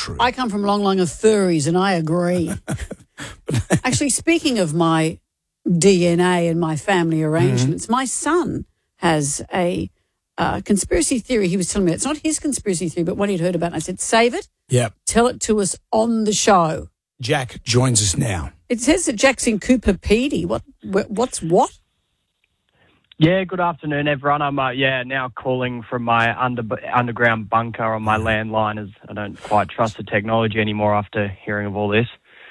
true. I come from long line of furries, and I agree. Actually, speaking of my DNA and my family arrangements, my son has a conspiracy theory. He was telling me it's not his conspiracy theory, but what he'd heard about. And I said, save it. Yep. Tell it to us on the show. Jack joins us now. It says that Jack's in Cooper Pedy. What's what? Yeah, good afternoon, everyone. I'm now calling from my underground bunker on my landline, as I don't quite trust the technology anymore after hearing of all this.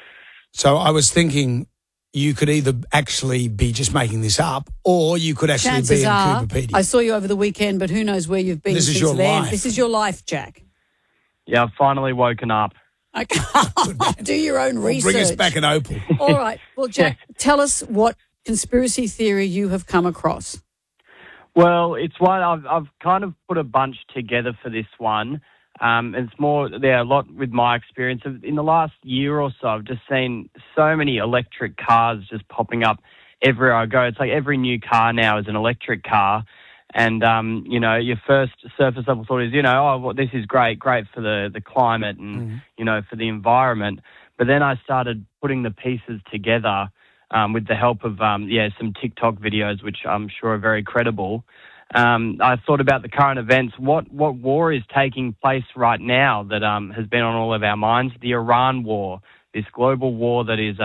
So I was thinking you could either actually be just making this up, or you could actually Chances be in are, Cooper Pedy. I saw you over the weekend, but who knows where you've been This is since your then. life. This is your life, Jack. Yeah, I've finally woken up. Okay. Do your own research. Bring us back an opal. All right. Well, Jack, tell us what conspiracy theory you have come across. Well, it's one I've kind of put a bunch together for this one. It's more, a lot with my experience. In the last year or so, I've just seen so many electric cars just popping up everywhere I go. It's like every new car now is an electric car. And, your first surface level thought is, this is great for the climate and, for the environment. But then I started putting the pieces together with the help of, some TikTok videos, which I'm sure are very credible. I thought about the current events. What war is taking place right now that has been on all of our minds? The Iran war, this global war that is,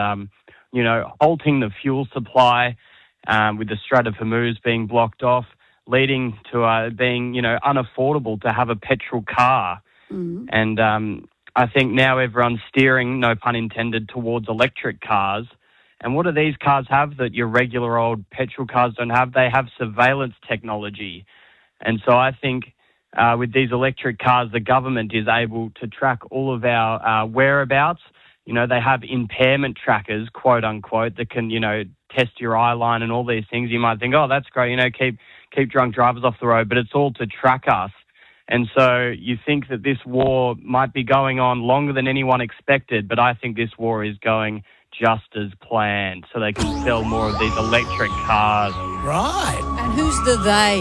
halting the fuel supply with the Strait of Hormuz being blocked off, leading to being, unaffordable to have a petrol car. Mm-hmm. And I think now everyone's steering, no pun intended, towards electric cars. And what do these cars have that your regular old petrol cars don't have? They have surveillance technology. And so I think with these electric cars, the government is able to track all of our whereabouts. They have impairment trackers, quote unquote, that can, test your eye line and all these things. You might think, oh, that's great, keep drunk drivers off the road, but it's all to track us. And so you think that this war might be going on longer than anyone expected, but I think this war is going just as planned, so they can sell more of these electric cars. Right. And who's the they?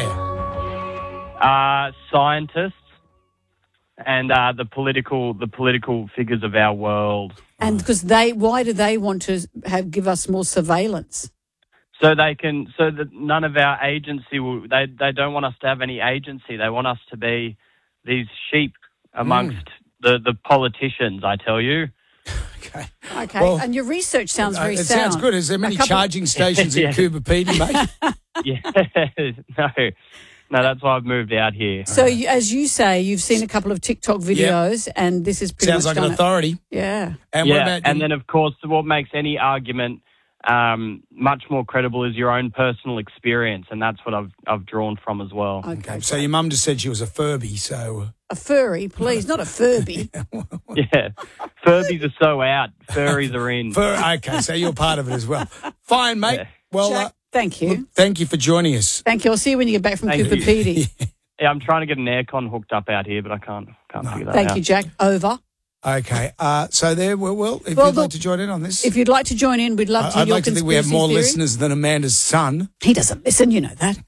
Yeah. Scientists and the political figures of our world. And because why do they want to give us more surveillance? So that none of our agency they don't want us to have any agency. They want us to be these sheep amongst the politicians, I tell you. Okay. Well, and your research sounds very sound. It sounds good. Is there many charging stations in Cooper Pedy, mate? Yeah. No, that's why I've moved out here. So, as you say, you've seen a couple of TikTok videos, and this is pretty sounds much like an authority. Yeah. And what about and then, of course, what makes any argument much more credible is your own personal experience, and that's what I've drawn from as well. Okay. So your mum just said she was a Furby, so... A furry, please, not a Furby. Yeah. Furbies are so out. Furries are in. Okay, so you're part of it as well. Fine, mate. Yeah. Well, Jack, thank you. Look, thank you for joining us. Thank you. I'll see you when you get back from Cooper Pedy. Yeah, I'm trying to get an aircon hooked up out here, but I can't figure that out. Thank you, Jack. Over. Okay. So there, if you'd like to join in on this. If you'd like to join in, we'd love to hear your I'd like to think we have more theory. listeners than Amanda's son. He doesn't listen, you know that.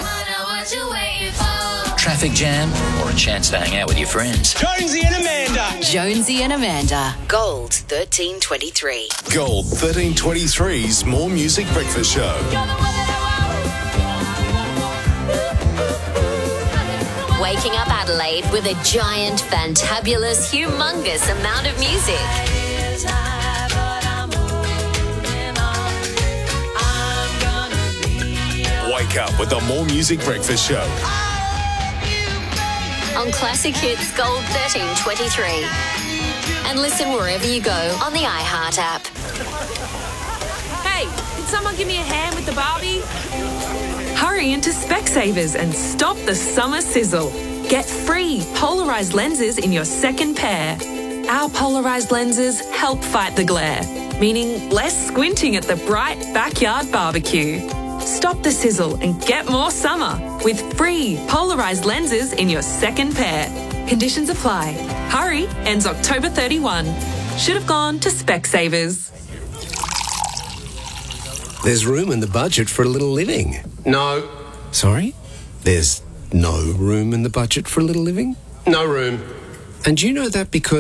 Traffic jam or a chance to hang out with your friends. Jonesy and Amanda. Jonesy and Amanda. Gold 1323. Gold 1323's More Music Breakfast Show. Waking up Adelaide with a giant, fantabulous, humongous amount of music. Wake up with the More Music Breakfast Show. On Classic Hits Gold 1323. And listen wherever you go on the iHeart app. Hey, can someone give me a hand with the Barbie? Hurry into Specsavers and stop the summer sizzle. Get free polarized lenses in your second pair. Our polarized lenses help fight the glare, meaning less squinting at the bright backyard barbecue. Stop the sizzle and get more summer with free polarized lenses in your second pair. Conditions apply. Hurry ends October 31. Should have gone to Specsavers. There's room in the budget for a little living. No. Sorry? There's no room in the budget for a little living? No room. And you know that because